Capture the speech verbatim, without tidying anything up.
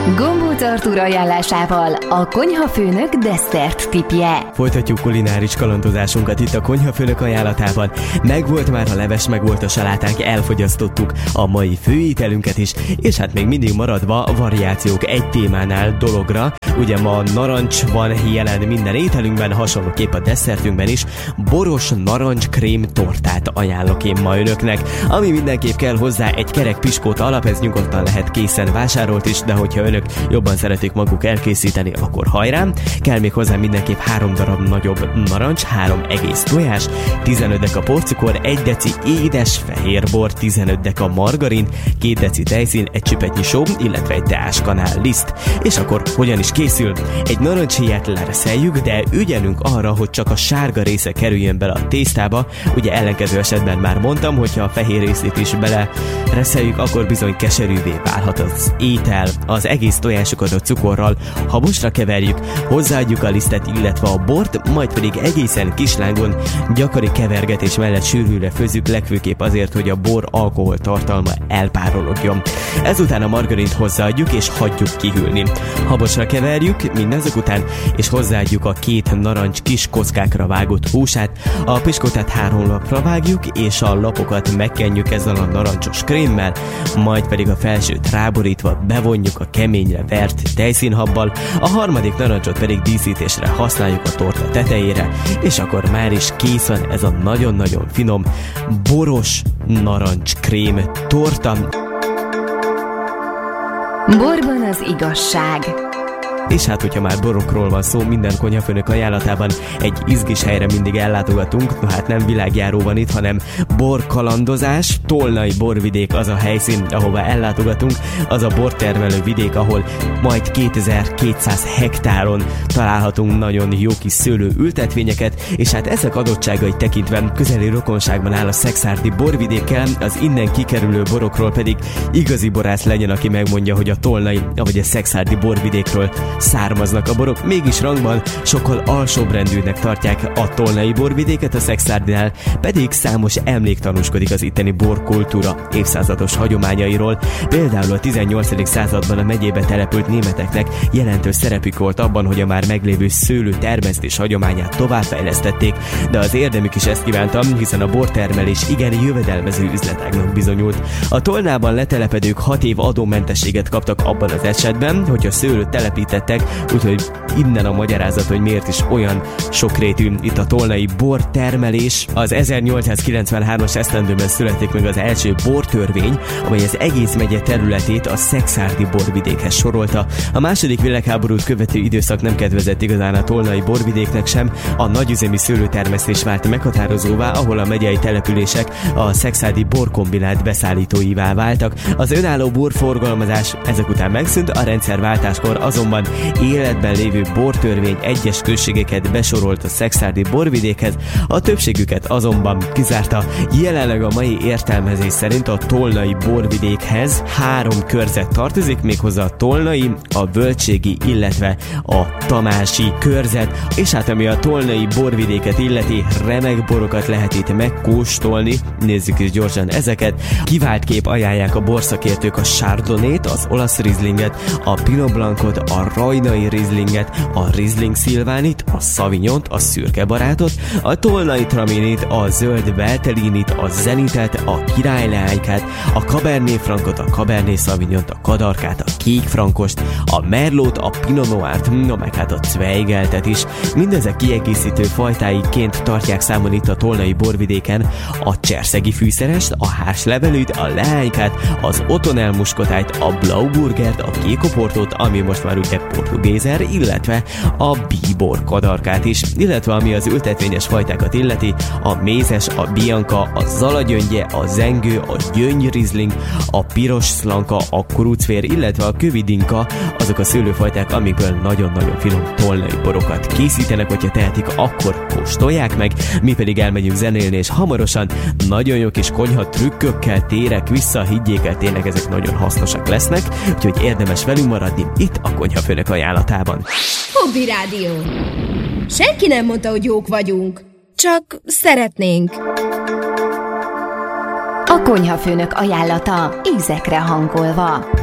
Gombóc Artúr ajánlásával a konyhafőnök desszert tipje. Folytatjuk kulináris kalandozásunkat itt a konyhafőnök ajánlatában. Megvolt már a leves, megvolt a salátánk, elfogyasztottuk a mai főételünket is, és hát még mindig maradva variációk egy témánál dologra. Ugye ma narancs van jelen minden ételünkben, hasonlóképp a desszertünkben is. Boros narancskrém tortát ajánlok én ma önöknek, ami mindenképp kell hozzá egy kerek piskóta alap, ez nyugodtan lehet készen vásárolt is, de hogyha önök jobban szeretik maguk elkészíteni, akkor hajrá. Kell még hozzá mindenképp három darab nagyobb narancs, három egész tojás, tizenöt deka porcukor, egy deci édes fehérbor, tizenöt deka margarin, két deci tejszín, egy csipetnyi só, illetve egy teáskanál liszt. És akkor hogyan is készül? Egy narancshéját lereszeljük, de ügyelünk arra, hogy csak a sárga része kerüljön bele a tésztába. Ugye ellenkező esetben már mondtam, hogyha a fehér részét is bele reszeljük, akkor bizony keserűvé válhat az étel. Az egész tojásokat a cukorral habosra keverjük, hozzáadjuk a lisztet, illetve a bort, majd pedig egészen kislángon gyakori kevergetés mellett sűrűre főzzük, legfőképp azért, hogy a bor alkohol tartalma elpárologjon. Ezután a margarint hozzáadjuk és hagyjuk kihűlni. Habosra keverjük mindezek után, és hozzáadjuk a két narancs kis kockákra vágott húsát, a piskótát három lapra vágjuk, és a lapokat megkenjük ezzel a narancsos krémmel, majd pedig a felsőt ráborítva bevonjuk a keményre vert tejszínhabbal, a harmadik narancsot pedig díszítésre használjuk a torta tetejére, és akkor már is kész van ez a nagyon-nagyon finom boros narancskrém torta. Borban az igazság. És hát, hogyha már borokról van szó, minden konyhafőnök ajánlatában egy izgis helyre mindig ellátogatunk, no hát nem világjáró van itt, hanem borkalandozás. Tolnai borvidék az a helyszín, ahova ellátogatunk, az a bortermelő vidék, ahol majd kétezer-kétszáz hektáron találhatunk nagyon jó kis szőlőültetvényeket, és hát ezek adottságait tekintve közeli rokonságban áll a szekszárdi borvidékkel, az innen kikerülő borokról pedig igazi borász legyen, aki megmondja, hogy a tolnai, vagy a szekszárdi borvidékről származnak a borok, mégis rangban sokkal alsóbbrendűnek tartják a tolnai borvidéket, a Szekszárdinál pedig számos emlék tanúskodik az itteni borkultúra évszázados hagyományairól. Például a tizennyolcadik században a megyébe települt németeknek jelentős szerepük volt abban, hogy a már meglévő szőlő termesztés hagyományát továbbfejlesztették, de az érdemük is ezt kívánta, hiszen a bortermelés igen jövedelmező üzletágnak bizonyult. A Tolnában letelepedők hat év adómentességet kaptak abban az esetben, hogy a szőlőt telepítettek, úgyhogy innen a magyarázat, hogy miért is olyan sokrétű itt a tolnai bortermelés. Az ezernyolcszázkilencvenhármas esztendőben születik meg az első bortörvény, amely az egész megye területét a szekszárdi borvidékhez sorolta. A második világháborút követő időszak nem kedvezett igazán a tolnai borvidéknek sem, a nagyüzemi szőlőtermesztés vált meghatározóvá, ahol a megyei települések a szekszárdi borkombinát beszállítóivá váltak. Az önálló borforgalmazás ezek után megszűnt, a rendszerváltáskor azonban életben lévő bortörvény egyes községeket besorolt a szekszárdi borvidékhez, a többségüket azonban kizárta. Jelenleg a mai értelmezés szerint a tolnai borvidékhez három körzet tartozik, méghozzá a tolnai, a völgységi, illetve a tamási körzet, és hát ami a tolnai borvidéket illeti, remek borokat lehet itt megkóstolni. Nézzük is gyorsan ezeket. Kivált kép ajánlják a borszakértők a Chardonnay-t, az olasz Rieslinget, a Pinot Blancot, a rajnai Rieslinget, a Riesling Szilvánit, a Sauvignont, a szürke barátot, a tolnai Traminit, a zöld Veltelinit, a Zenitet, a királyleánykát, a Cabernet Francot, a Cabernet Sauvignont, a Kadarkát, a kék frankost, a Merlot, a Pinot Noirt, no meg hát a Zweigeltet is. Mindezek kiegészítő fajtáiként tartják számon itt a tolnai borvidéken a cserszegi fűszerest, a hárslevelűt, a leánykát, az Otonel muskotájt, a Blauburgert, a kékoportót, ami most már ugye portugézer, illetve a bíbor kadarkát is, illetve ami az ültetvényes fajtákat illeti, a mézes, a bianca, a zalagyöngye, a zengő, a gyöngy Riesling, a piros szlanka, a kurucfér, illetve a kövidinka, azok a szőlőfajták, amikből nagyon-nagyon finom tolnai borokat készítenek, hogyha tehetik, akkor kóstolják meg, mi pedig elmegyünk zenélni, és hamarosan nagyon jó kis konyha trükkökkel térek vissza, higgyék el, tényleg ezek nagyon hasznosak lesznek, úgyhogy érdemes velünk maradni itt a konyhafőnök ajánlatában. Hobby Rádió. Senki nem mondta, hogy jók vagyunk, csak szeretnénk. A konyhafőnök ajánlata ízekre hangolva.